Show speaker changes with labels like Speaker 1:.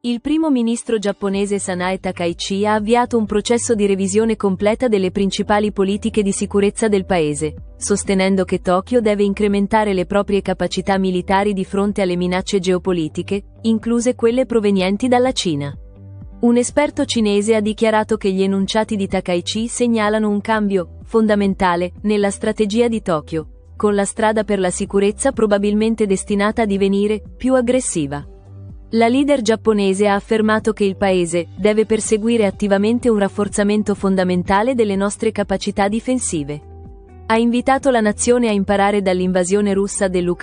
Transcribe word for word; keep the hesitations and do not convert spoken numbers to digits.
Speaker 1: Il primo ministro giapponese Sanae Takaichi ha avviato un processo di revisione completa delle principali politiche di sicurezza del paese, sostenendo che Tokyo deve incrementare le proprie capacità militari di fronte alle minacce geopolitiche, incluse quelle provenienti dalla Cina. Un esperto cinese ha dichiarato che gli enunciati di Takaichi segnalano un cambio fondamentale nella strategia di Tokyo, con la strada per la sicurezza probabilmente destinata a divenire più aggressiva. La leader giapponese ha affermato che il paese deve perseguire attivamente un rafforzamento fondamentale delle nostre capacità difensive. Ha invitato la nazione a imparare dall'invasione russa dell'Ucraina